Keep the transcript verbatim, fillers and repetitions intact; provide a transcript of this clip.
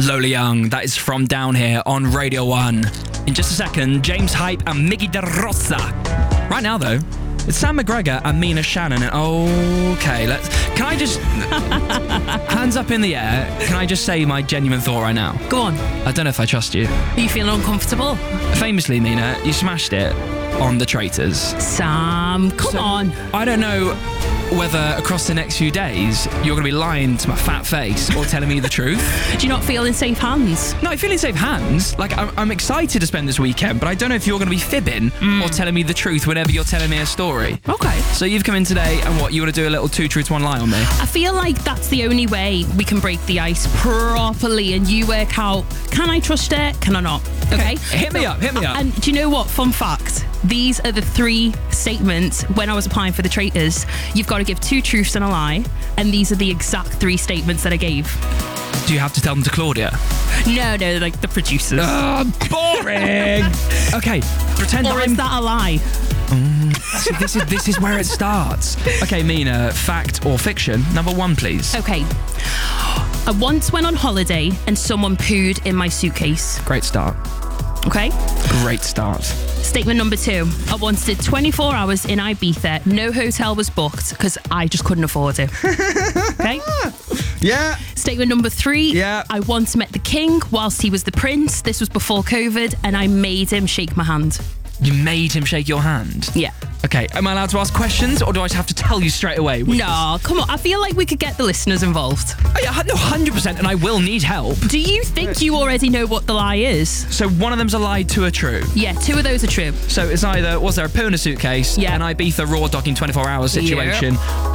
Lola Young, that is From Down Here on Radio one. In just a second, James Hype and Miggy De Rosa. Right now, though, it's Sam McGregor and Mina Shannon. Okay, let's... Can I just... hands up in the air. Can I just say my genuine thought right now? Go on. I don't know if I trust you. Are you feeling uncomfortable? Famously, Mina, you smashed it on The Traitors. Sam, come So, on. I don't know whether across the next few days you're going to be lying to my fat face or telling me the truth. Do you not feel in safe hands? No, I feel in safe hands. Like, I'm, I'm excited to spend this weekend, but I don't know if you're going to be fibbing mm. or telling me the truth whenever you're telling me a story. Okay. So you've come in today, and what, you want to do a little two truths, one lie on me? I feel like that's the only way we can break the ice properly and you work out, can I trust it? Can I not? Okay? Hit me so, up, hit me up. And do you know what? Fun fact. These are the three statements when I was applying for The Traitors. You've got to give two truths and a lie, and these are the exact three statements that I gave. Do you have to tell them to Claudia? No, no, like the producers. Oh, boring! Okay, pretend or I'm... is that a lie? Mm, see, this is this is where it starts. Okay, Mina, fact or fiction? Number one, please. Okay. I once went on holiday and someone pooed in my suitcase. Great start. Okay. Great start. Statement number two. I once did twenty-four hours in Ibiza. No hotel was booked because I just couldn't afford it. Okay. Yeah. Statement number three. Yeah. I once met the king whilst he was the prince. This was before COVID, and I made him shake my hand. You made him shake your hand? Yeah. Okay, am I allowed to ask questions, or do I have to tell you straight away? No, come on. I feel like we could get the listeners involved. Oh, yeah, no, one hundred percent, and I will need help. Do you think you already know what the lie is? So one of them's a lie, two are true? Yeah, two of those are true. So it's either, was there a poo in a suitcase, yeah. an Ibiza raw dogging twenty-four hours situation, yeah.